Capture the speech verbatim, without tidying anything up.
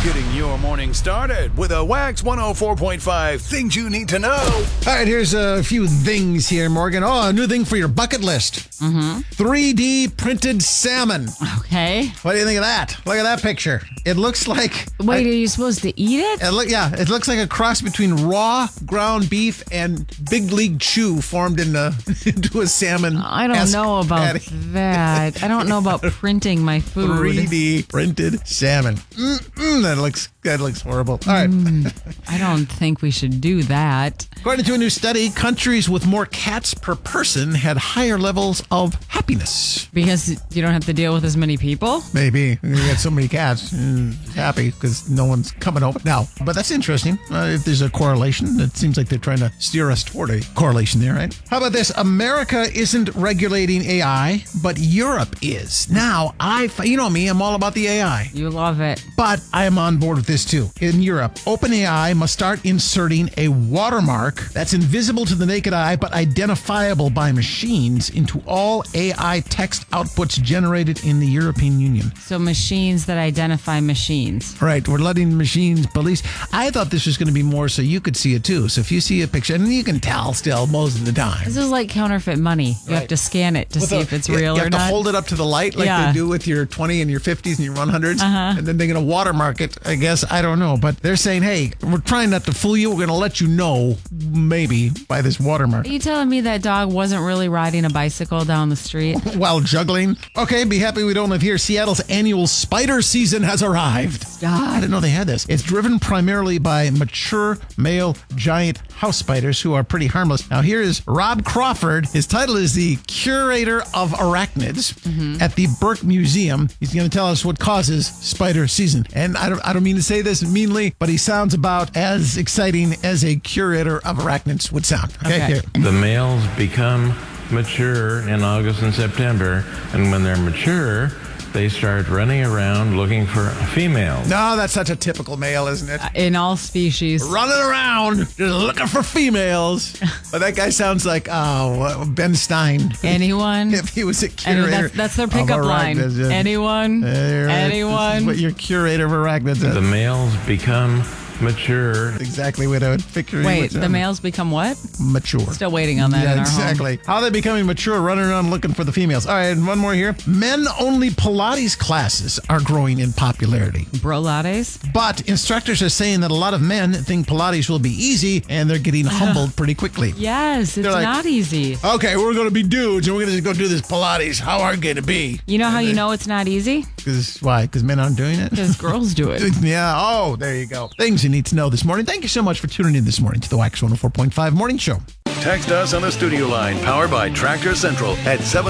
Getting your morning started with a Wax one oh four point five Things You Need to Know. All right, here's a few things here, Morgan. Oh, a new thing for your bucket list. Mm-hmm. three D printed salmon. Okay. What do you think of that? Look at that picture. It looks like... Wait, I, are you supposed to eat it? it look, yeah, it looks like a cross between raw ground beef and Big League Chew formed into, into a salmon. I don't know about patty. that. I don't know about printing my food. three D printed salmon. Mm-mm, that looks that looks horrible. All right. Mm, I don't think we should do that. According to a new study, countries with more cats per person had higher levels of happiness. Because you don't have to deal with as many people? Maybe. You got so many cats. Mm, happy because no one's coming over now. But that's interesting. Uh, if there's a correlation, it seems like they're trying to steer us toward a correlation there, right? How about this? America isn't regulating A I, but Europe is. Now, I, you know me, I'm all about the A I. You love it. But I am on board with this too. In Europe, OpenAI must start inserting a watermark that's invisible to the naked eye but identifiable by machines into all A I text outputs generated in the European Union. So machines that identify machines. Right, we're letting machines police. I thought this was going to be more so you could see it too. So if you see a picture, and you can tell still most of the time. This is like counterfeit money. You Right. have to scan it to With see a- if it's you- real you or have not. to hold it up to the light like Yeah. they do with your twenty and your fifties and your one hundreds. Uh-huh. And then they're going to watermark it, I guess. I don't know. But they're saying, hey, we're trying not to fool you. We're going to let you know, maybe, by this watermark. Are you telling me that dog wasn't really riding a bicycle down the street? While juggling. Okay, be happy we don't live here. Seattle's annual spider season has arrived. I didn't know they had this. It's driven primarily by mature male giant house spiders who are pretty harmless. Now, here is Rob Crawford. His title is the Curator of Arachnids Mm-hmm. at the Burke Museum. He's going to tell us what causes spider season. And I don't, I don't mean to say this meanly, but he sounds about as exciting as a curator of arachnids would sound. Okay, Okay. here. The males become mature in August and September, and when they're mature, they start running around looking for females. No, that's such a typical male, isn't it? In all species. Running around, just looking for females. But that guy sounds like oh, Ben Stein. Anyone? If he was a Any- curator, that's, that's their of pickup line. arachnids. Anyone? Uh, right. This is Anyone? what your curator of arachnids is. The males become mature. Exactly what I would figure. he Wait, would the sound. males become what? Mature. Still waiting on that Yeah, in our exactly. How are they becoming mature, running around looking for the females? All right, and one more here. Men-only Pilates classes are growing in popularity. home. Bro lattes? But instructors are saying that a lot of men think Pilates will be easy, and they're getting humbled pretty quickly. Yes, it's They're like- not easy. Okay, we're going to be dudes, and we're going to go do this Pilates. How hard can it be? You know how you know it's not easy? Because why? Because men aren't doing it? Because girls do it. Yeah. Oh, there you go. Things you need to know this morning. Thank you so much for tuning in this morning to the Wax one oh four point five Morning Show. Text us on the studio line powered by Tractor Central at seven